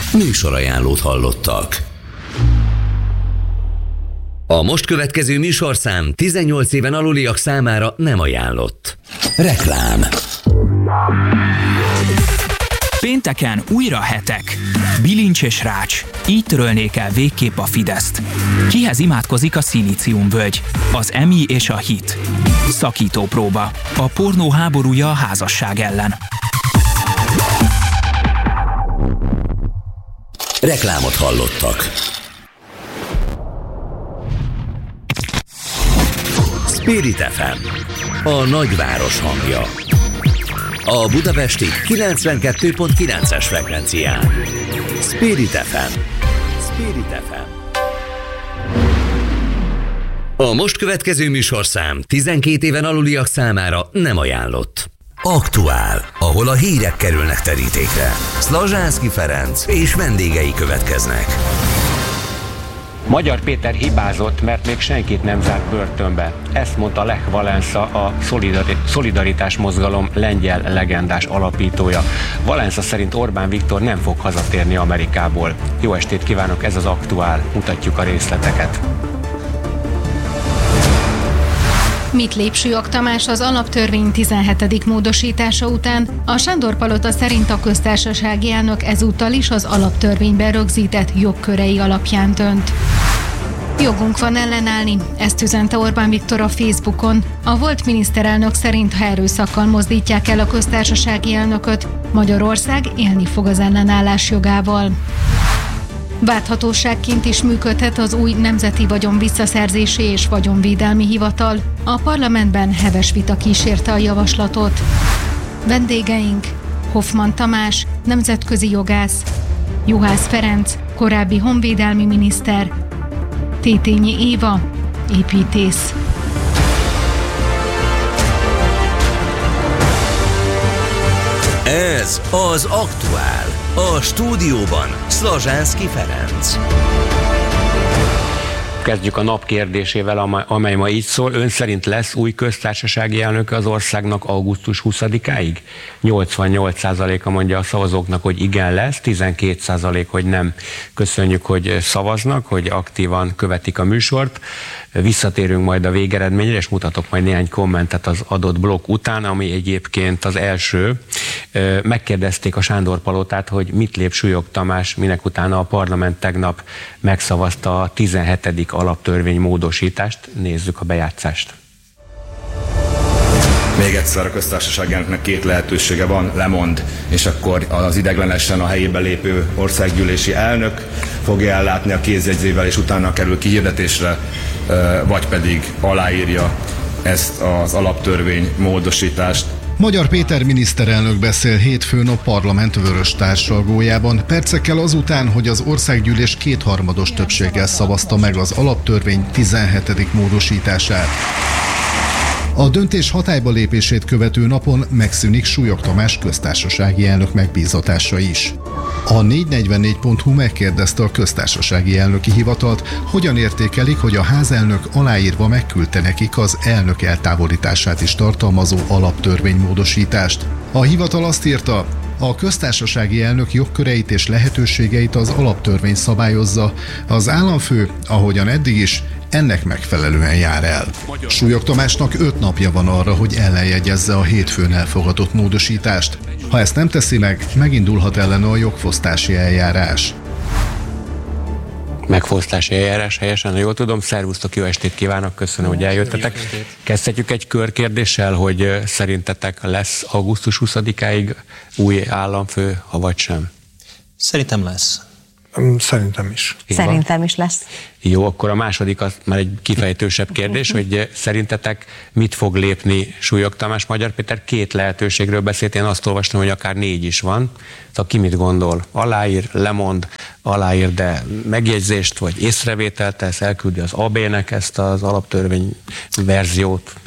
Műsorajánlót hallottak. A most következő műsorszám 18 éven aluliak számára nem ajánlott. Reklám. Pénteken újra hetek. Bilincs és rács. Így törölnék el végképp a Fideszt. Kihez imádkozik a szilíciumvölgy? Az EMI és a HIT. Szakítópróba. A pornó háborúja a házasság ellen. Reklámot hallottak. Spirit FM, a nagyváros hangja. A budapesti 92.9-es frekvencián. Spirit FM. Spirit FM. A most következő műsorszám 12 éven aluliak számára nem ajánlott. Aktuál, ahol a hírek kerülnek terítékre. Szlazsánszky Ferenc és vendégei következnek. Magyar Péter hibázott, mert még senkit nem zárt börtönbe. Ezt mondta Lech Walesa, a Szolidaritás mozgalom lengyel legendás alapítója. Walesa szerint Orbán Viktor nem fog hazatérni Amerikából. Jó estét kívánok, ez az Aktuál. Mutatjuk a részleteket. Mit lép Súlyog Tamás az alaptörvény 17. módosítása után? A Sándor-palota szerint a köztársasági elnök ezúttal is az alaptörvényben rögzített jogkörei alapján dönt. Jogunk van ellenállni, ezt üzente Orbán Viktor a Facebookon. A volt miniszterelnök szerint, ha erőszakkal mozdítják el a köztársasági elnököt, Magyarország élni fog az ellenállás jogával. Válthatóságként is működhet az új Nemzeti Vagyon Visszaszerzési és Vagyonvédelmi Hivatal. A parlamentben heves vita kísérte a javaslatot. Vendégeink: Hoffmann Tamás, nemzetközi jogász, Juhász Ferenc, korábbi honvédelmi miniszter, Tétényi Éva, építész. Ez az Aktuál. A stúdióban Szlazsánszky Ferenc. Kezdjük a nap kérdésével, amely ma így szól. Ön szerint lesz új köztársasági elnöke az országnak augusztus 20-áig? 88%-a mondja a szavazóknak, hogy igen lesz, 12% hogy nem. Köszönjük, hogy szavaznak, hogy aktívan követik a műsort. Visszatérünk majd a végeredményre, és mutatok majd néhány kommentet az adott blokk után, ami egyébként az első. Megkérdezték a Sándor-palotát, hogy mit lép Súlyog Tamás, minek utána a parlament tegnap megszavazta a 17. alaptörvény módosítást. Nézzük a bejátszást. Még egyszer a köztársasági elnöknek két lehetősége van, lemond, és akkor az ideiglenesen a helyébe lépő országgyűlési elnök fogja ellátni a kézjegyzével, és utána kerül kihirdetésre, vagy pedig aláírja ezt az alaptörvény módosítást. Magyar Péter miniszterelnök beszél hétfőn a parlament vörös társalgójában, percekkel azután, hogy az országgyűlés kétharmados többséggel szavazta meg az alaptörvény 17. módosítását. A döntés hatályba lépését követő napon megszűnik Súlyog Tamás köztársasági elnök megbízatása is. A 444.hu megkérdezte a köztársasági elnöki hivatalt, hogyan értékelik, hogy a házelnök aláírva megküldte nekik az elnök eltávolítását is tartalmazó alaptörvénymódosítást. A hivatal azt írta: a köztársasági elnök jogköreit és lehetőségeit az alaptörvény szabályozza, az államfő, ahogyan eddig is, ennek megfelelően jár el. Súlyog Tamásnak 5 napja van arra, hogy ellenjegyezze a hétfőn elfogadott módosítást. Ha ezt nem teszi meg, megindulhat ellene a jogfosztási eljárás. Megfosztási eljárás helyesen, ha jól tudom. Szervusztok, jó estét kívánok, köszönöm, hogy eljöttetek. Kezdhetjük egy körkérdéssel, hogy szerintetek lesz augusztus 20-áig új államfő, ha vagy sem? Szerintem lesz. Szerintem is. Szerintem is lesz. Jó, akkor a második az már egy kifejtősebb kérdés, hogy szerintetek mit fog lépni Súlyog Tamás? Magyar Péter 2 lehetőségről beszélt, én azt olvastam, hogy akár 4 is van. Tehát ki mit gondol? Aláír, lemond, aláír, de megjegyzést vagy észrevételt tesz, elküldi az AB-nek ezt az alaptörvény verziót?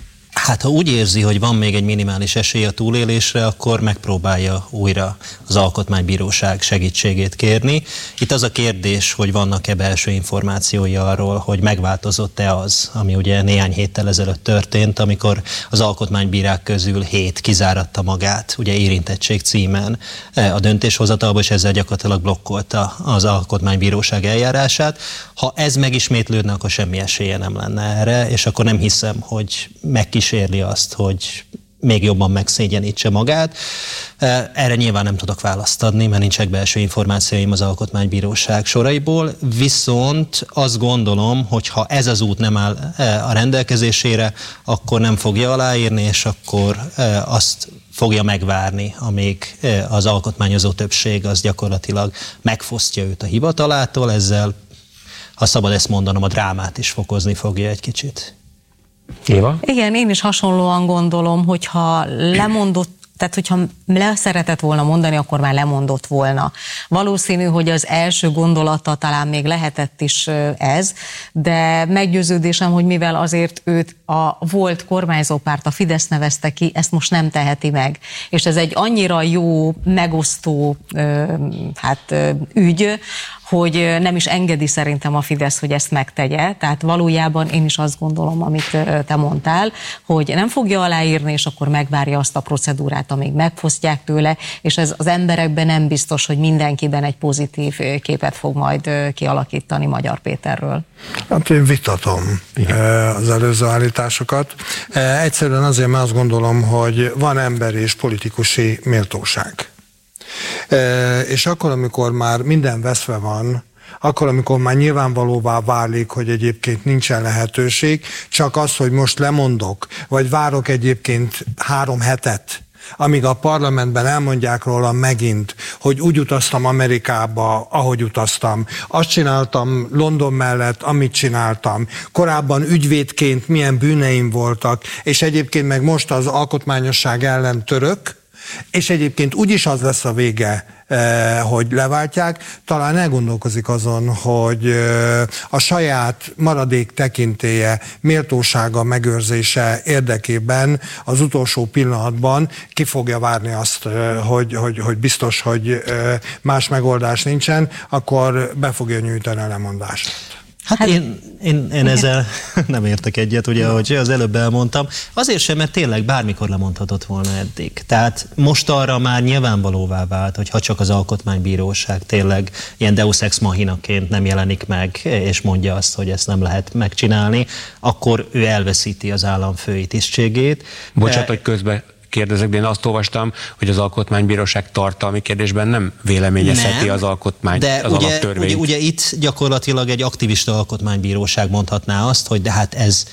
Hát ha úgy érzi, hogy van még egy minimális esély a túlélésre, akkor megpróbálja újra az Alkotmánybíróság segítségét kérni. Itt az a kérdés, hogy vannak-e belső információi arról, hogy megváltozott-e az, ami ugye néhány héttel ezelőtt történt, amikor az alkotmánybírák közül 7 kizáratta magát, ugye érintettség címen a döntéshozatalba, és ezzel gyakorlatilag blokkolta az Alkotmánybíróság eljárását. Ha ez megismétlődne, akkor semmi esélye nem lenne erre, és akkor nem hiszem, hogy megkísérli azt, hogy még jobban megszégyenítse magát. Erre nyilván nem tudok választ adni, mert nincsenek belső információim az Alkotmánybíróság soraiból, viszont azt gondolom, hogy ha ez az út nem áll a rendelkezésére, akkor nem fogja aláírni, és akkor azt fogja megvárni, amíg az alkotmányozó többség az gyakorlatilag megfosztja őt a hivatalától, ezzel, ha szabad ezt mondanom, a drámát is fokozni fogja egy kicsit. Éva? Igen, én is hasonlóan gondolom, hogyha lemondott, tehát hogyha szeretett volna mondani, akkor már lemondott volna. Valószínű, hogy az első gondolata talán még lehetett is ez, de meggyőződésem, hogy mivel azért őt a volt kormányzópárt, a Fidesz nevezte ki, ezt most nem teheti meg. És ez egy annyira jó, megosztó ügy, hogy nem is engedi szerintem a Fidesz, hogy ezt megtegye. Tehát valójában én is azt gondolom, amit te mondtál, hogy nem fogja aláírni, és akkor megvárja azt a procedúrát, amíg megfosztják tőle, és ez az emberekben nem biztos, hogy mindenkiben egy pozitív képet fog majd kialakítani Magyar Péterről. Hát én vitatom az előző állításokat. Egyszerűen azért, mert azt gondolom, hogy van emberi és politikusi méltóság. És akkor, amikor már minden veszve van, akkor, amikor már nyilvánvalóvá válik, hogy egyébként nincsen lehetőség, csak az, hogy most lemondok, vagy várok egyébként 3 hetet, amíg a parlamentben elmondják róla megint, hogy úgy utaztam Amerikába, ahogy utaztam. Azt csináltam London mellett, amit csináltam. Korábban ügyvédként milyen bűneim voltak, és egyébként meg most az alkotmányosság ellen török, és egyébként úgyis az lesz a vége, hogy leváltják, talán elgondolkozik azon, hogy a saját maradék tekintélye, méltósága megőrzése érdekében az utolsó pillanatban ki fogja várni azt, hogy biztos, hogy más megoldás nincsen, akkor be fogja nyújtani a lemondást. Hát én ezzel nem értek egyet, ugye, ahogy az előbb elmondtam. Azért sem, mert tényleg bármikor lemondhatott volna eddig. Tehát most arra már nyilvánvalóvá vált, hogy ha csak az Alkotmánybíróság tényleg ilyen deus ex machinaként nem jelenik meg, és mondja azt, hogy ezt nem lehet megcsinálni, akkor ő elveszíti az államfői tisztségét. Bocsánat, hogy közben kérdezek, de én azt olvastam, hogy az Alkotmánybíróság tartalmi kérdésben nem véleményezheti az alkotmány, de az alaptörvényt. Ugye itt gyakorlatilag egy aktivista alkotmánybíróság mondhatná azt, hogy de hát ez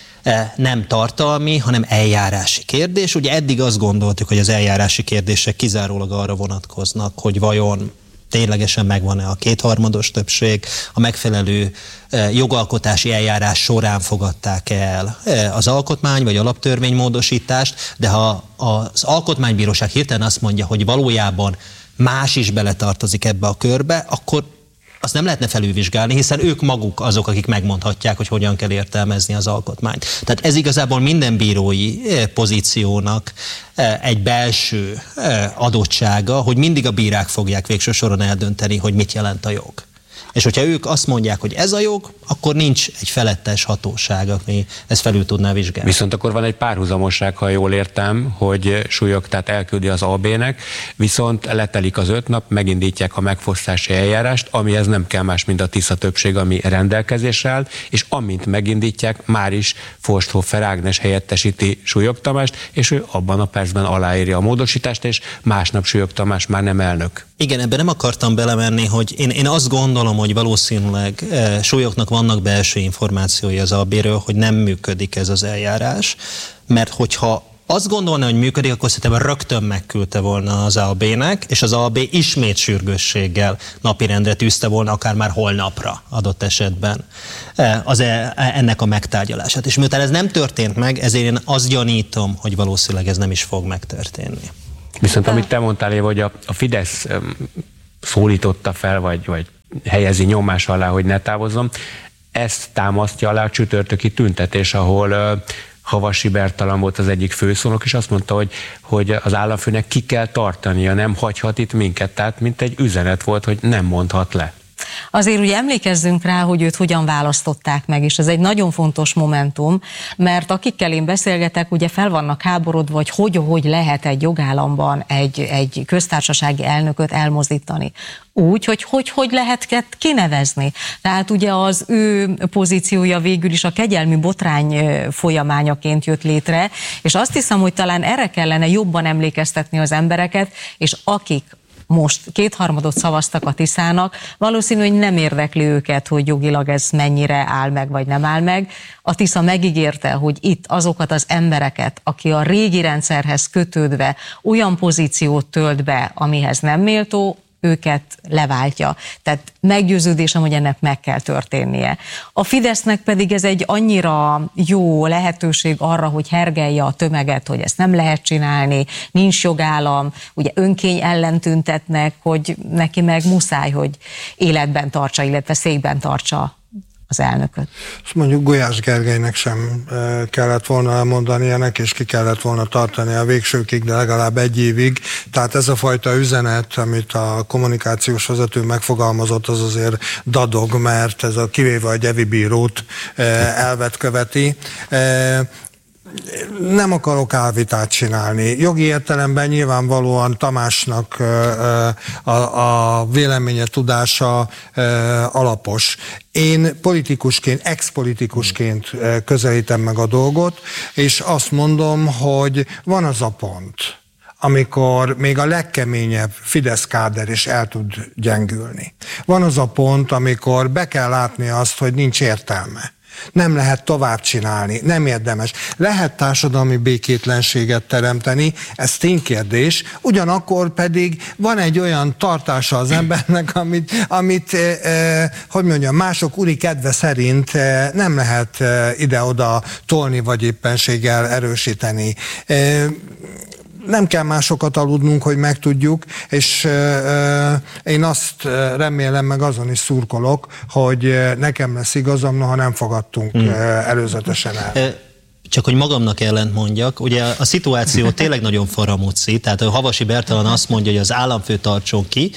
nem tartalmi, hanem eljárási kérdés. Ugye eddig azt gondoltuk, hogy az eljárási kérdések kizárólag arra vonatkoznak, hogy vajon ténylegesen megvan-e a 2/3 többség, a megfelelő jogalkotási eljárás során fogadták el az alkotmány vagy alaptörvénymódosítást, de ha az Alkotmánybíróság hirtelen azt mondja, hogy valójában más is beletartozik ebbe a körbe, akkor azt nem lehetne felülvizsgálni, hiszen ők maguk azok, akik megmondhatják, hogy hogyan kell értelmezni az alkotmányt. Tehát ez igazából minden bírói pozíciónak egy belső adottsága, hogy mindig a bírák fogják végső soron eldönteni, hogy mit jelent a jog. És hogyha ők azt mondják, hogy ez a jog, akkor nincs egy felettes hatóság, aki ezt felül tudná vizsgálni. Viszont akkor van egy párhuzamosság, ha jól értem, hogy Súlyog, tehát elküldi az AB-nek, viszont letelik az 5 nap, megindítják a megfosztási eljárást, amihez nem kell más, mint a tiszta többség, ami rendelkezésre áll, és amint megindítják, már is Forsthofer Ágnes helyettesíti Súlyog Tamást, és ő abban a percben aláírja a módosítást, és másnap Súlyog Tamás már nem elnök. Igen, ebben nem akartam belemenni, hogy én azt gondolom, hogy valószínűleg Súlyognak vannak belső információi az AB-ről, hogy nem működik ez az eljárás, mert hogyha azt gondolna, hogy működik, akkor szerintem rögtön megküldte volna az AB-nek, és az AB ismét sürgősséggel napirendre tűzte volna, akár már holnapra adott esetben ennek a megtárgyalását. És miután ez nem történt meg, ezért én azt gyanítom, hogy valószínűleg ez nem is fog megtörténni. Viszont amit te mondtál, Éva, hogy a Fidesz szólította fel, vagy helyezi nyomás alá, hogy ne távozzon, ezt támasztja alá a csütörtöki tüntetés, ahol Havasi Bertalan volt az egyik főszónok, és azt mondta, hogy az államfőnek ki kell tartania, nem hagyhat itt minket. Tehát mint egy üzenet volt, hogy nem mondhat le. Azért ugye emlékezzünk rá, hogy őt hogyan választották meg, és ez egy nagyon fontos momentum, mert akikkel én beszélgetek, ugye fel vannak háborodva, hogy lehet egy jogállamban egy köztársasági elnököt elmozdítani. Úgy, hogy lehet kinevezni. Tehát ugye az ő pozíciója végül is a kegyelmi botrány folyamányaként jött létre, és azt hiszem, hogy talán erre kellene jobban emlékeztetni az embereket, és akik most 2/3 szavaztak a Tiszának, valószínű, hogy nem érdekli őket, hogy jogilag ez mennyire áll meg, vagy nem áll meg. A Tisza megígérte, hogy itt azokat az embereket, aki a régi rendszerhez kötődve olyan pozíciót tölt be, amihez nem méltó, őket leváltja. Tehát meggyőződésem, hogy ennek meg kell történnie. A Fidesznek pedig ez egy annyira jó lehetőség arra, hogy hergelje a tömeget, hogy ezt nem lehet csinálni, nincs jogállam, ugye önkény ellen tüntetnek, hogy neki meg muszáj, hogy életben tartsa, illetve székben tartsa az elnököt. Azt mondjuk Gulyás Gergelynek sem kellett volna elmondani ennek, és ki kellett volna tartani a végsőkig, de legalább 1 évig. Tehát ez a fajta üzenet, amit a kommunikációs vezető megfogalmazott, az azért dadog, mert ez a kivéve a Gyevi bírót elvet követi. Nem akarok álvitát csinálni. Jogi értelemben nyilvánvalóan Tamásnak a véleménye, tudása alapos. Én politikusként, ex-politikusként közelítem meg a dolgot, és azt mondom, hogy van az a pont, amikor még a legkeményebb Fidesz káder is el tud gyengülni. Van az a pont, amikor be kell látni azt, hogy nincs értelme. Nem lehet tovább csinálni, nem érdemes. Lehet társadalmi békétlenséget teremteni, ez ténykérdés, ugyanakkor pedig van egy olyan tartása az embernek, amit hogy mondjam, mások uri kedve szerint nem lehet ide-oda tolni, vagy éppenséggel erősíteni. Nem kell másokat aludnunk, hogy megtudjuk, és én azt remélem, meg azon is szurkolok, hogy nekem lesz igazam, noha nem fogadtunk előzetesen el. Csak hogy magamnak ellent mondjak, ugye a szituáció tényleg nagyon faramúci, tehát a Havasi Bertalan azt mondja, hogy az államfő tartson ki,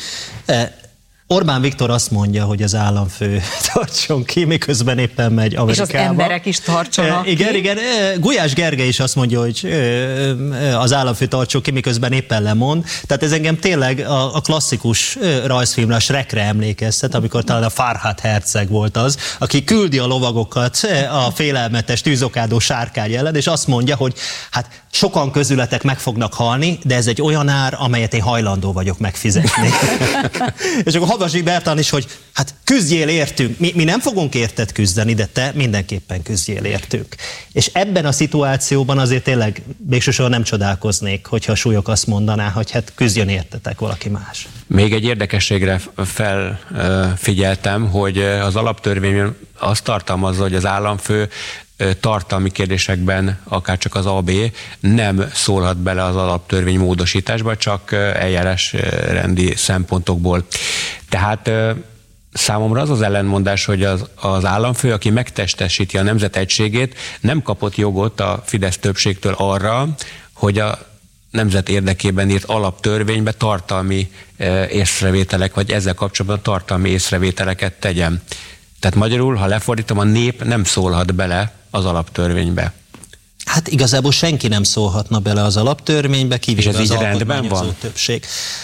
Orbán Viktor azt mondja, hogy az államfő tartson ki, miközben éppen megy Amerikába. És az emberek is tartsanak ki. Igen. Gulyás Gergely is azt mondja, hogy az államfő tartson ki, miközben éppen lemond. Tehát ez engem tényleg a klasszikus rajzfilmre, a Shrekre emlékeztet, amikor talán a Farhad herceg volt az, aki küldi a lovagokat a félelmetes tűzokádó sárkány ellen, és azt mondja, hogy hát sokan közületek meg fognak halni, de ez egy olyan ár, amelyet én hajlandó vagyok megfizetni. És akkor Havasi Bertalan is, hogy hát küzdjél értünk, mi nem fogunk érted küzdeni, de te mindenképpen küzdjél értünk. És ebben a szituációban azért tényleg végsősorban nem csodálkoznék, hogyha a súlyok azt mondaná, hogy hát küzdjön értetek valaki más. Még egy érdekességre felfigyeltem, hogy az alaptörvény azt tartalmazza, hogy az államfő tartalmi kérdésekben, akár csak az AB nem szólhat bele az alaptörvény módosításba, csak eljárásrendi szempontokból. Tehát számomra az az ellentmondás, hogy az államfő, aki megtestesíti a nemzet egységét, nem kapott jogot a Fidesz többségtől arra, hogy a nemzet érdekében írt alaptörvénybe tartalmi észrevételek, vagy ezzel kapcsolatban tartalmi észrevételeket tegyen. Tehát magyarul, ha lefordítom, a nép nem szólhat bele az alaptörvénybe. Hát igazából senki nem szólhatna bele az alaptörvénybe, kivéve az alkotmányozó többség.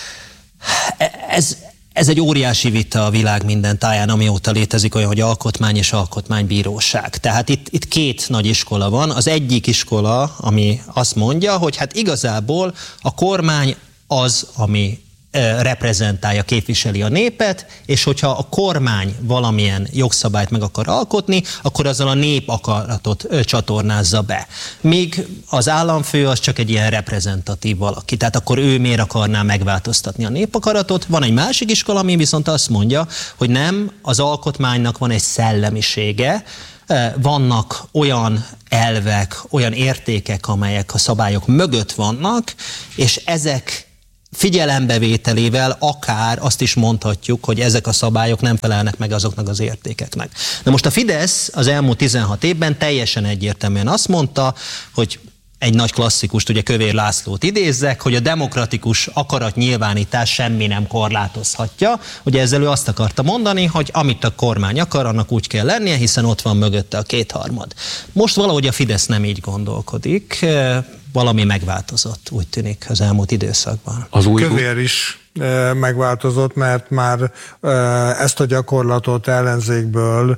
Ez egy óriási vita a világ minden táján, amióta létezik olyan, hogy alkotmány és alkotmánybíróság. Tehát itt két nagy iskola van. Az egyik iskola, ami azt mondja, hogy hát igazából a kormány az, ami reprezentálja, képviseli a népet, és hogyha a kormány valamilyen jogszabályt meg akar alkotni, akkor azzal a nép akaratot csatornázza be. Míg az államfő az csak egy ilyen reprezentatív valaki. Tehát akkor ő miért akarná megváltoztatni a népakaratot? Van egy másik iskola, ami viszont azt mondja, hogy nem, az alkotmánynak van egy szellemisége, vannak olyan elvek, olyan értékek, amelyek a szabályok mögött vannak, és ezek figyelembevételével akár azt is mondhatjuk, hogy ezek a szabályok nem felelnek meg azoknak az értékeknek. Na most a Fidesz az elmúlt 16 évben teljesen egyértelműen azt mondta, hogy egy nagy klasszikust, ugye Kövér Lászlót idézzek, hogy a demokratikus akaratnyilvánítás semmi nem korlátozhatja. Ugye ezzel ő azt akarta mondani, hogy amit a kormány akar, annak úgy kell lennie, hiszen ott van mögötte a 2/3. Most valahogy a Fidesz nem így gondolkodik, valami megváltozott, úgy tűnik, az elmúlt időszakban. Az új Kövér is megváltozott, mert már ezt a gyakorlatot ellenzékből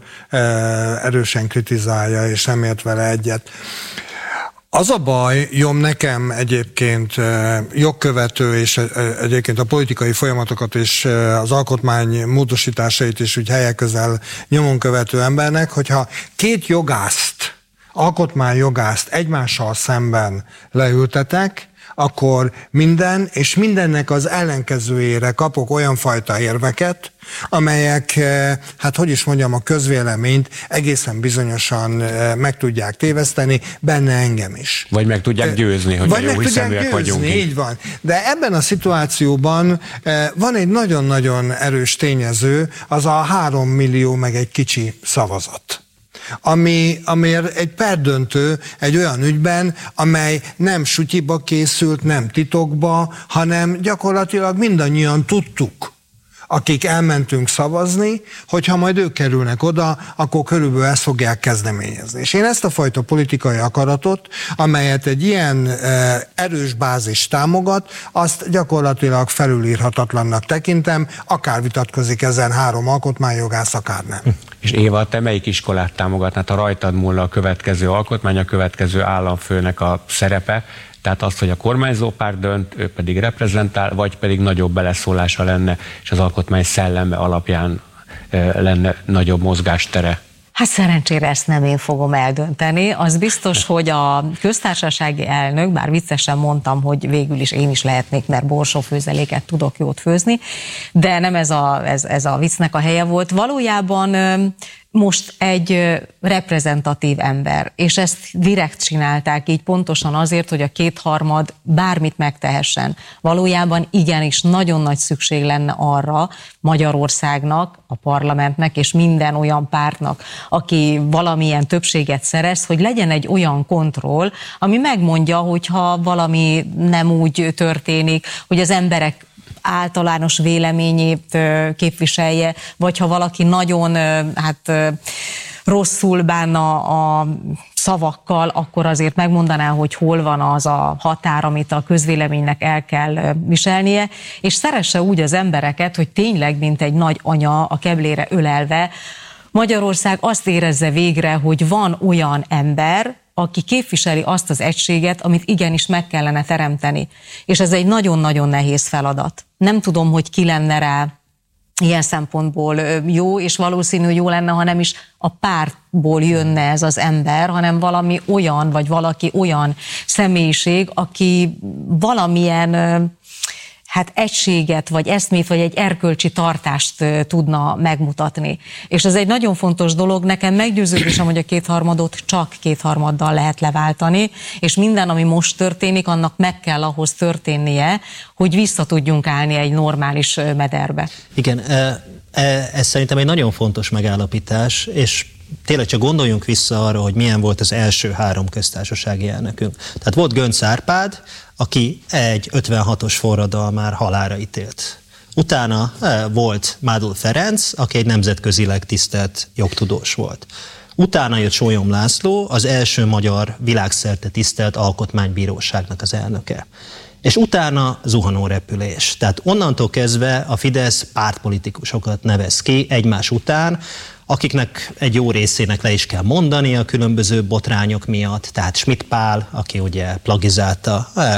erősen kritizálja, és nem ért vele egyet. Az a baj, nekem egyébként jogkövető, és egyébként a politikai folyamatokat és az alkotmány módosításait is úgy helye közel nyomon követő embernek, hogyha két jogászt, alkotmányjogászt egymással szemben leültetek, akkor minden, és mindennek az ellenkezőjére kapok olyan fajta érveket, amelyek, hát hogy is mondjam, a közvéleményt egészen bizonyosan meg tudják téveszteni, benne engem is. Vagy meg tudják győzni, hogy vagy jó hiszeműek vagyunk. Így van. De ebben a szituációban van egy nagyon-nagyon erős tényező, az a 3 millió meg egy kicsi szavazat. Ami egy perdöntő egy olyan ügyben, amely nem sutyiba készült, nem titokba, hanem gyakorlatilag mindannyian tudtuk, akik elmentünk szavazni, hogyha majd ők kerülnek oda, akkor körülbelül ezt fogják kezdeményezni. És én ezt a fajta politikai akaratot, amelyet egy ilyen erős bázis támogat, azt gyakorlatilag felülírhatatlannak tekintem, akár vitatkozik ezen 3 alkotmányjogász, akár nem. És Éva, te melyik iskolát támogatnád, ha rajtad múlna a következő alkotmány, a következő államfőnek a szerepe? Tehát azt, hogy a kormányzó párt dönt, ő pedig reprezentál, vagy pedig nagyobb beleszólása lenne, és az alkotmány szelleme alapján lenne nagyobb mozgástere? Hát szerencsére ezt nem én fogom eldönteni. Az biztos, hogy a köztársasági elnök, bár viccesen mondtam, hogy végül is én is lehetnék, mert borsófőzeléket tudok jót főzni, de nem ez a viccnek a helye volt. Valójában most egy reprezentatív ember, és ezt direkt csinálták így pontosan azért, hogy a 2/3 bármit megtehessen. Valójában igenis nagyon nagy szükség lenne arra Magyarországnak, a parlamentnek és minden olyan pártnak, aki valamilyen többséget szerez, hogy legyen egy olyan kontroll, ami megmondja, hogyha valami nem úgy történik, hogy az emberek általános véleményét képviselje, vagy ha valaki nagyon rosszul bánna a szavakkal, akkor azért megmondaná, hogy hol van az a határ, amit a közvéleménynek el kell viselnie, és szeresse úgy az embereket, hogy tényleg, mint egy nagy anya a keblére ölelve, Magyarország azt érezze végre, hogy van olyan ember, aki képviseli azt az egységet, amit igenis meg kellene teremteni. És ez egy nagyon-nagyon nehéz feladat. Nem tudom, hogy ki lenne rá ilyen szempontból jó, és valószínű jó lenne, ha nem is a pártból jönne ez az ember, hanem valami olyan, vagy valaki olyan személyiség, aki valamilyen egységet, vagy eszmét, vagy egy erkölcsi tartást tudna megmutatni. És ez egy nagyon fontos dolog, nekem meggyőződésem, hogy a 2/3 csak 2/3 lehet leváltani, és minden, ami most történik, annak meg kell ahhoz történnie, hogy vissza tudjunk állni egy normális mederbe. Igen, ez szerintem egy nagyon fontos megállapítás, és tényleg csak gondoljunk vissza arra, hogy milyen volt az első 3 köztársasági elnökünk. Tehát volt Göncz Árpád, aki egy 56-os forradalmár halálra ítélt. Utána volt Mádl Ferenc, aki egy nemzetközileg tisztelt jogtudós volt. Utána jött Sólyom László, az első magyar világszerte tisztelt alkotmánybíróságnak az elnöke. És utána zuhanórepülés. Tehát onnantól kezdve a Fidesz pártpolitikusokat nevez ki egymás után, akiknek egy jó részének le is kell mondani a különböző botrányok miatt. Tehát Schmidt Pál, aki ugye plagizálta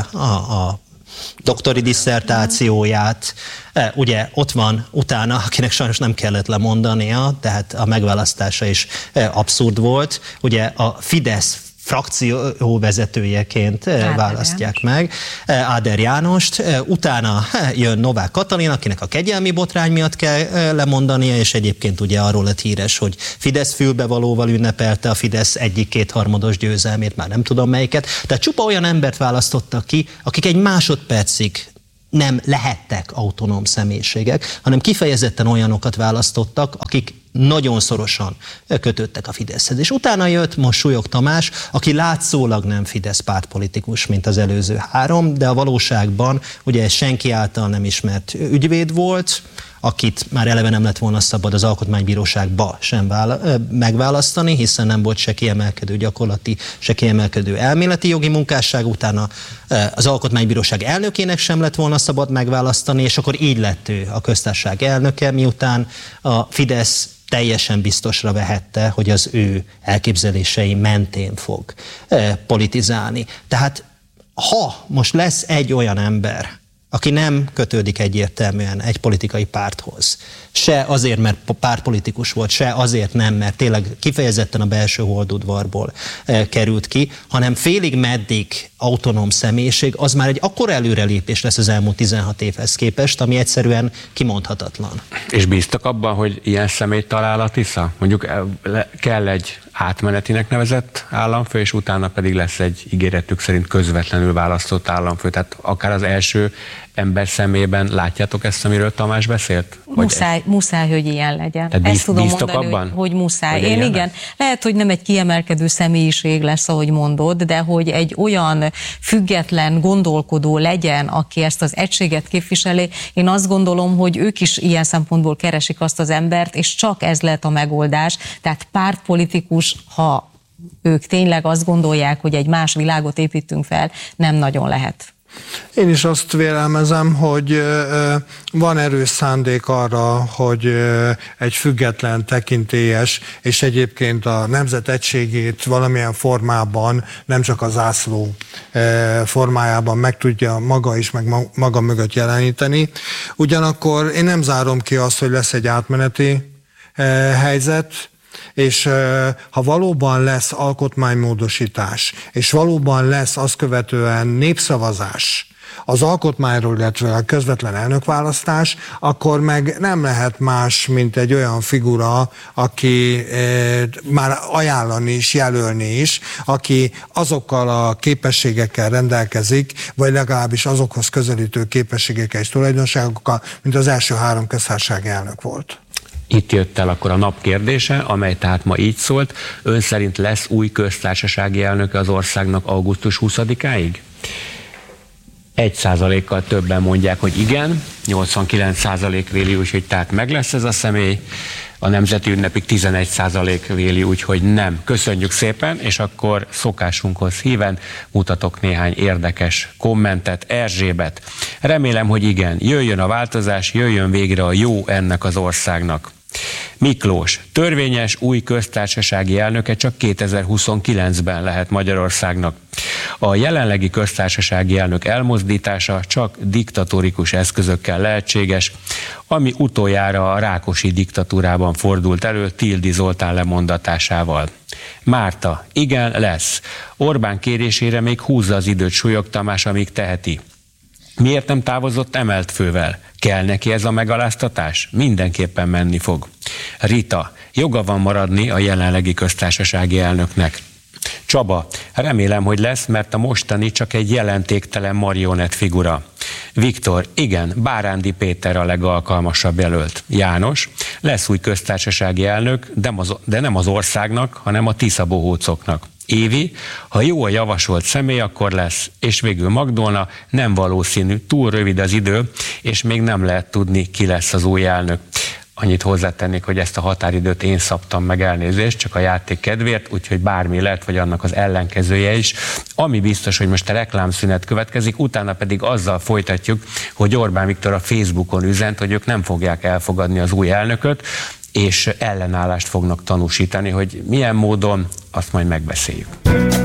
a doktori disszertációját, ugye ott van utána, akinek sajnos nem kellett lemondania, tehát a megválasztása is abszurd volt. Ugye a Fidesz frakció vezetőjeként választják meg Áder Jánost, utána jön Novák Katalin, akinek a kegyelmi botrány miatt kell lemondania, és egyébként ugye arról lett híres, hogy Fidesz fülbevalóval ünnepelte a Fidesz egyik 2/3 győzelmét, már nem tudom melyiket, tehát csupa olyan embert választottak ki, akik egy másodpercig nem lehettek autonóm személyiségek, hanem kifejezetten olyanokat választottak, akik nagyon szorosan kötődtek a Fideszhez. És utána jött most Súlyog Tamás, aki látszólag nem Fidesz pártpolitikus, mint az előző három, de a valóságban ugye senki által nem ismert ügyvéd volt, akit már eleve nem lett volna szabad az Alkotmánybíróságba sem megválasztani, hiszen nem volt se kiemelkedő gyakorlati, se kiemelkedő elméleti jogi munkásság, utána az Alkotmánybíróság elnökének sem lett volna szabad megválasztani, és akkor így lett ő a köztársaság elnöke, miután a Fidesz teljesen biztosra vehette, hogy az ő elképzelései mentén fog politizálni. Tehát ha most lesz egy olyan ember, aki nem kötődik egyértelműen egy politikai párthoz, se azért, mert pártpolitikus volt, se azért nem, mert tényleg kifejezetten a belső holdudvarból került ki, hanem félig meddig autonóm személyiség, az már egy akkora előrelépés lesz az elmúlt 16 évhez képest, ami egyszerűen kimondhatatlan. És bíztak abban, hogy ilyen személyt talál a Tisza? Mondjuk kell egy átmenetinek nevezett államfő, és utána pedig lesz egy ígéretük szerint közvetlenül választott államfő. Tehát akár az első ember szemében látjátok ezt, amiről Tamás beszélt? Muszáj, hogy ilyen legyen. Tehát ezt tudom mondani, abban, hogy muszáj. Én igen. Lehet, hogy nem egy kiemelkedő személyiség lesz, ahogy mondod, de hogy egy olyan független gondolkodó legyen, aki ezt az egységet képviseli, én azt gondolom, hogy ők is ilyen szempontból keresik azt az embert, és csak ez lehet a megoldás. Tehát pártpolitikus, ha ők tényleg azt gondolják, hogy egy más világot építünk fel, nem nagyon lehet. Én is azt vélelmezem, hogy van erős szándék arra, hogy egy független, tekintélyes, és egyébként a nemzet egységét valamilyen formában, nem csak a zászló formájában meg tudja maga is, meg maga mögött jeleníteni. Ugyanakkor én nem zárom ki azt, hogy lesz egy átmeneti helyzet, és ha valóban lesz alkotmánymódosítás, és valóban lesz azt követően népszavazás az alkotmányról, illetve a közvetlen elnökválasztás, akkor meg nem lehet más, mint egy olyan figura, aki már ajánlani is, jelölni is, aki azokkal a képességekkel rendelkezik, vagy legalábbis azokhoz közelítő képességekkel és tulajdonságokkal, mint az első 3 köztársasági elnök volt. Itt jött el akkor a nap kérdése, amely tehát ma így szólt. Ön szerint lesz új köztársasági elnöke az országnak augusztus 20-áig? 1%-kal többen mondják, hogy igen, 89% véli úgy, hogy tehát meg lesz ez a személy, a nemzeti ünnepig 11% véli úgy, hogy nem. Köszönjük szépen, és akkor szokásunkhoz híven mutatok néhány érdekes kommentet. Erzsébet: remélem, hogy igen, jöjjön a változás, jöjjön végre a jó ennek az országnak. Miklós: törvényes új köztársasági elnöke csak 2029-ben lehet Magyarországnak. A jelenlegi köztársasági elnök elmozdítása csak diktatórikus eszközökkel lehetséges, ami utoljára a Rákosi diktatúrában fordult elő Tildy Zoltán lemondatásával. Márta: igen, lesz. Orbán kérésére még húzza az időt Súlyog Tamás, amíg teheti. Miért nem távozott emelt fővel? Kell neki ez a megaláztatás? Mindenképpen menni fog. Rita: joga van maradni a jelenlegi köztársasági elnöknek. Csaba: remélem, hogy lesz, mert a mostani csak egy jelentéktelen marionett figura. Viktor: igen, Bárándi Péter a legalkalmasabb jelölt. János: lesz új köztársasági elnök, de nem az országnak, hanem a tiszabohócoknak. Évi: ha jó a javasolt személy, akkor lesz. És végül Magdolna: nem valószínű, túl rövid az idő, és még nem lehet tudni, ki lesz az új elnök. Annyit hozzátennék, hogy ezt a határidőt én szabtam meg, elnézést, csak a játék kedvéért, úgyhogy bármi lehet, vagy annak az ellenkezője is. Ami biztos, hogy most a reklámszünet következik, utána pedig azzal folytatjuk, hogy Orbán Viktor a Facebookon üzent, hogy ők nem fogják elfogadni az új elnököt, és ellenállást fognak tanúsítani, hogy milyen módon, azt majd megbeszéljük.